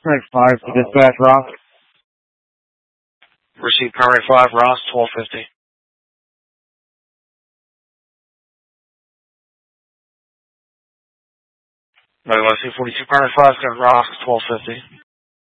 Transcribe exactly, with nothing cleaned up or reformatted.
Paramedic five to dispatch Ross. Receive Paramedic five, Ross, twelve fifty. Nine one two forty two Paramedic five, got Ross, twelve fifty.